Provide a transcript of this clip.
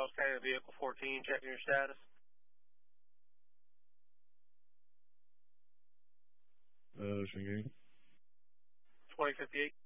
Charles County, Vehicle 14, checking your status. 2058.